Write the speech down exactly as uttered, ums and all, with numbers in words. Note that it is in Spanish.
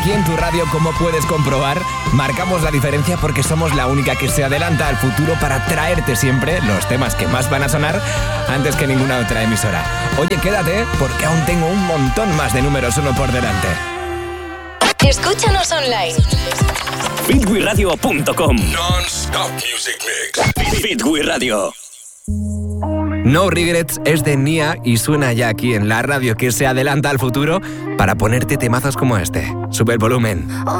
aquí en tu radio, como puedes comprobar, marcamos la diferencia porque somos la única que se adelanta al futuro para traerte siempre los temas que más van a sonar antes que ninguna otra emisora. Oye, quédate porque aún tengo un montón más de números uno por delante. Escúchanos online. fit wi radio punto com. Non-stop music mix. Fit Wi Radio. No Regrets es de Nia y suena ya aquí en la radio que se adelanta al futuro para ponerte temazos como este. Sube el volumen.